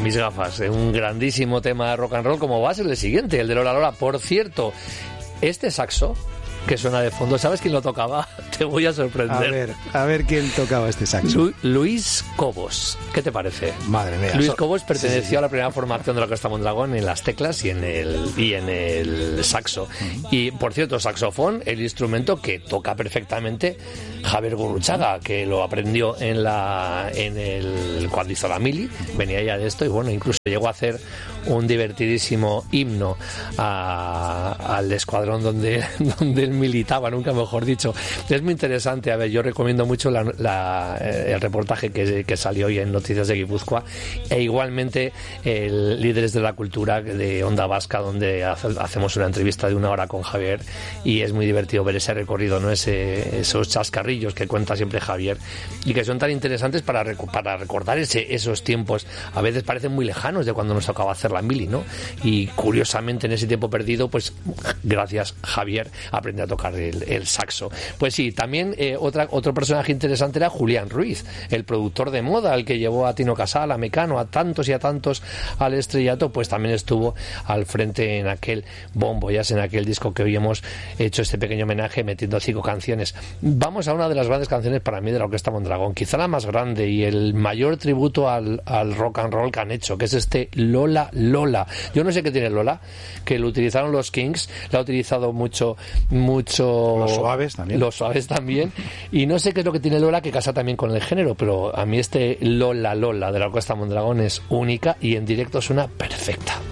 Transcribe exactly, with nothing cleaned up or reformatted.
mis gafas, un grandísimo tema de rock and roll, como va a ser el siguiente, el de Lola Lola. Por cierto, este saxo que suena de fondo, ¿sabes quién lo tocaba? Te voy a sorprender. A ver, a ver quién tocaba este saxo. Lu- Luis Cobos. ¿Qué te parece? Madre mía. Luis so- Cobos perteneció sí, sí, sí. a la primera formación de la Orquesta Mondragón en las teclas y en el y en el saxo. Y por cierto, saxofón, el instrumento que toca perfectamente Javier Gurruchaga, que lo aprendió en la en el cuando hizo la mili, venía ya de esto y bueno, incluso llegó a hacer un divertidísimo himno a, al escuadrón donde donde él militaba, nunca mejor dicho. Es muy interesante. A ver, yo recomiendo mucho la, la, el reportaje que, que salió hoy en Noticias de Guipúzcoa, e igualmente el Líderes de la Cultura de Onda Vasca, donde hace, hacemos una entrevista de una hora con Javier, y es muy divertido ver ese recorrido, ¿no? Ese, esos chascarrillos que cuenta siempre Javier y que son tan interesantes para, recu- para recordar ese, esos tiempos. A veces parecen muy lejanos de cuando nos tocaba hacer la mili, ¿no? Y curiosamente en ese tiempo perdido, pues gracias Javier aprendí a tocar el, el saxo. Pues sí, también eh, otra, otro personaje interesante era Julián Ruiz, el productor de moda, el que llevó a Tino Casal, a Mecano, a tantos y a tantos al estrellato, pues también estuvo al frente en aquel Bombo Jazz, en aquel disco que hoy hemos hecho este pequeño homenaje metiendo cinco canciones. Vamos a una de las grandes canciones para mí de la Orquesta Mondragón, quizá la más grande y el mayor tributo al, al rock and roll que han hecho, que es este Lola Lola. Yo no sé qué tiene Lola, que lo utilizaron los Kings, lo ha utilizado mucho, mucho... Los Suaves también. Los Suaves también. Y no sé qué es lo que tiene Lola, que casa también con el género, pero a mí este Lola Lola de la Orquesta Mondragón es única y en directo suena perfecta.